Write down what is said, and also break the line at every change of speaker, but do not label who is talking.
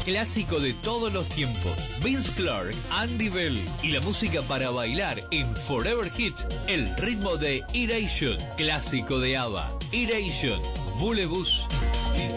clásico de todos los tiempos. Vince Clarke, Andy Bell y la música para bailar en Forever Hits, el ritmo de Eration, clásico de ABBA. Eration, Voulez-vous.